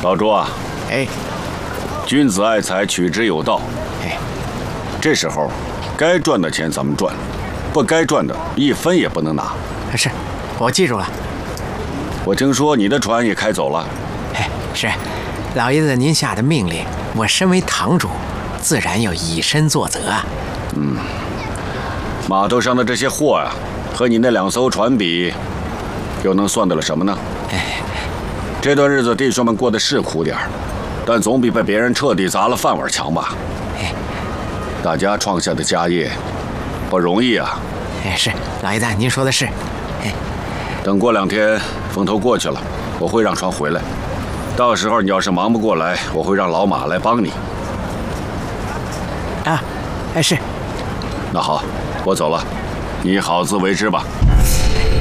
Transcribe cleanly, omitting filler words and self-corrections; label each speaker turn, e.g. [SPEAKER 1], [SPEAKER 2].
[SPEAKER 1] 老朱啊，
[SPEAKER 2] 哎，
[SPEAKER 1] 君子爱财，取之有道。
[SPEAKER 2] 哎，
[SPEAKER 1] 这时候该赚的钱咱们赚，不该赚的一分也不能拿。
[SPEAKER 2] 是，我记住了。
[SPEAKER 1] 我听说你的船也开走了。
[SPEAKER 2] 哎，是，老爷子您下的命令，我身为堂主，自然要以身作则啊。
[SPEAKER 1] 码头上的这些货啊，和你那2艘船比，又能算得了什么呢？这段日子弟兄们过得是苦点儿，但总比被别人彻底砸了饭碗强吧？大家创下的家业不容易啊！
[SPEAKER 2] 是，老爷子您说的是。
[SPEAKER 1] 等过2天风头过去了，我会让船回来。到时候你要是忙不过来，我会让老马来帮你。
[SPEAKER 2] 啊，是。
[SPEAKER 1] 那好，我走了，你好自为之吧。